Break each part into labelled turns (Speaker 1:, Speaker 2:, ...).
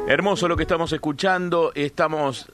Speaker 1: Hermoso lo que estamos escuchando, estamos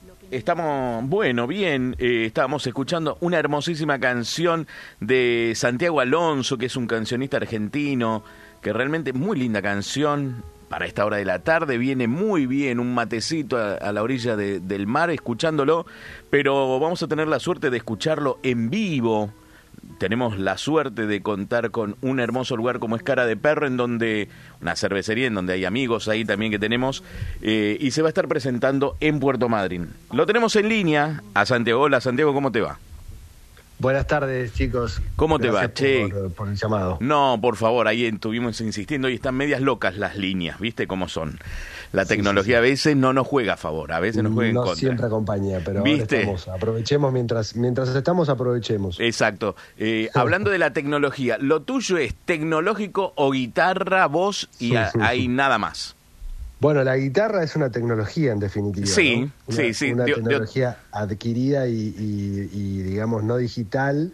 Speaker 1: bueno, bien, estábamos escuchando una hermosísima canción de Santiago Alonso, que es un cancionista argentino, que realmente muy linda canción. Para esta hora de la tarde viene muy bien, un matecito a la orilla del mar escuchándolo, pero vamos a tener la suerte de escucharlo en vivo. Tenemos la suerte de contar con un hermoso lugar como es Cara de Perro, en donde una cervecería, en donde hay amigos ahí también que tenemos, y se va a estar presentando en Puerto Madryn. Lo tenemos en línea a Santiago. Hola Santiago, ¿cómo te va?
Speaker 2: Buenas tardes, chicos.
Speaker 1: ¿Cómo te va, che?
Speaker 2: Por el llamado.
Speaker 1: No, por favor, ahí estuvimos insistiendo y están medias locas las líneas, ¿viste cómo son? La tecnología a veces no nos juega a favor, a veces nos juega en contra.
Speaker 2: No siempre acompaña, pero
Speaker 1: ¿viste?
Speaker 2: ahora aprovechemos mientras estamos, aprovechemos.
Speaker 1: Exacto. Hablando de la tecnología, ¿lo tuyo es tecnológico o guitarra, voz y hay nada más?
Speaker 2: Bueno, la guitarra es una tecnología, en definitiva.
Speaker 1: Sí,
Speaker 2: ¿no?
Speaker 1: sí.
Speaker 2: Una tecnología adquirida y, digamos, no digital.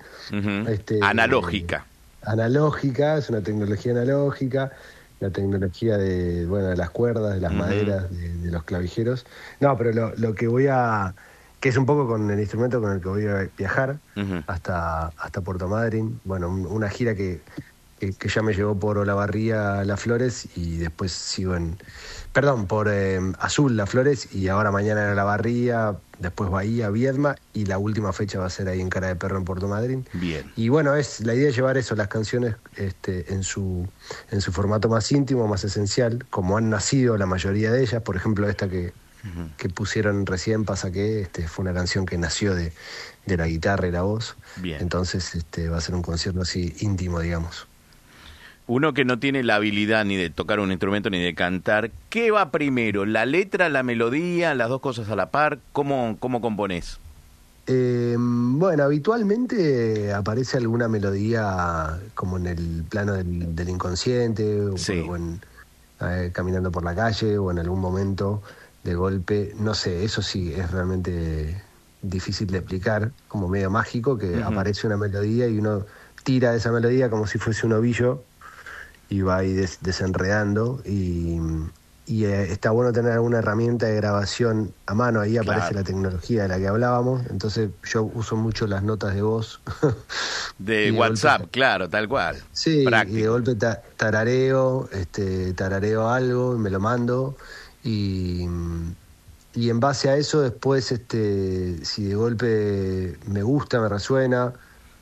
Speaker 1: Analógica.
Speaker 2: Analógica, es una tecnología analógica. La tecnología de las cuerdas, de las maderas, de los clavijeros. No, pero lo que que es un poco con el instrumento con el que voy a viajar hasta Puerto Madryn. Bueno, una gira que ya me llevó por Olavarría, Las Flores, y después sigo por Azul, Las Flores, y ahora mañana en Olavarría, después Bahía, Viedma, y la última fecha va a ser ahí en Cara de Perro, en Puerto Madryn.
Speaker 1: Bien.
Speaker 2: Y bueno, la idea es llevar eso, las canciones en su formato más íntimo, más esencial, como han nacido la mayoría de ellas. Por ejemplo, esta que pusieron recién, Pasa que, fue una canción que nació de la guitarra y la voz.
Speaker 1: Bien.
Speaker 2: Entonces va a ser un concierto así íntimo, digamos.
Speaker 1: Uno que no tiene la habilidad ni de tocar un instrumento ni de cantar, ¿qué va primero? ¿La letra, la melodía, las dos cosas a la par? ¿Cómo componés?
Speaker 2: Bueno, habitualmente aparece alguna melodía como en el plano del inconsciente,
Speaker 1: sí.
Speaker 2: Caminando por la calle, o en algún momento de golpe. No sé, eso sí es realmente difícil de explicar, como medio mágico, que aparece una melodía y uno tira esa melodía como si fuese un ovillo y va ahí desenredando, y está bueno tener alguna herramienta de grabación a mano. Ahí aparece la tecnología de la que hablábamos. Entonces yo uso mucho las notas de voz
Speaker 1: de WhatsApp, claro, tal cual.
Speaker 2: Sí,
Speaker 1: práctico.
Speaker 2: Y de golpe tarareo algo y me lo mando, y en base a eso después si de golpe me gusta, me resuena,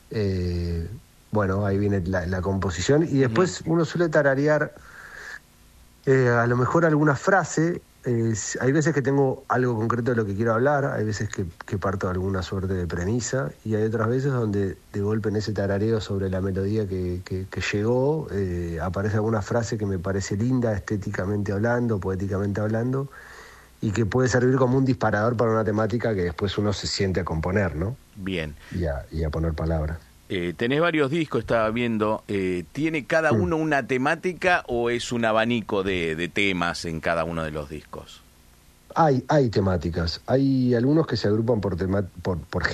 Speaker 2: ahí viene la composición, y después uno suele tararear a lo mejor alguna frase. Hay veces que tengo algo concreto de lo que quiero hablar, hay veces que parto de alguna suerte de premisa, y hay otras veces donde de golpe en ese tarareo sobre la melodía que llegó, aparece alguna frase que me parece linda, estéticamente hablando, poéticamente hablando, y que puede servir como un disparador para una temática que después uno se siente a componer, ¿no?
Speaker 1: Bien.
Speaker 2: Y a poner palabras.
Speaker 1: Tenés varios discos, estaba viendo. ¿Tiene cada uno una temática o es un abanico de temas en cada uno de los discos?
Speaker 2: Hay temáticas. Hay algunos que se agrupan por